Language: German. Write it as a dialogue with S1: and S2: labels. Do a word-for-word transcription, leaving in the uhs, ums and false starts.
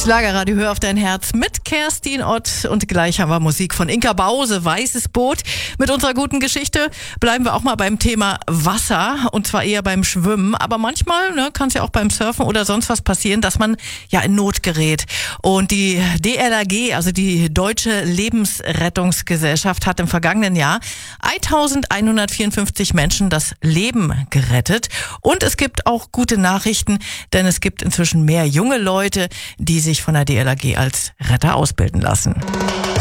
S1: Schlagerradio, hör auf dein Herz mit Kerstin Ott. Und gleich haben wir Musik von Inka Bause, Weißes Boot. Mit unserer guten Geschichte bleiben wir auch mal beim Thema Wasser, und zwar eher beim Schwimmen. Aber manchmal ne, kann es ja auch beim Surfen oder sonst was passieren, dass man ja in Not gerät. Und die D L R G, also die Deutsche Lebensrettungsgesellschaft, hat im vergangenen Jahr eintausendeinhundertvierundfünfzig Menschen das Leben gerettet. Und es gibt auch gute Nachrichten, denn es gibt inzwischen mehr junge Leute, die sich von der D L R G als Retter ausbilden lassen.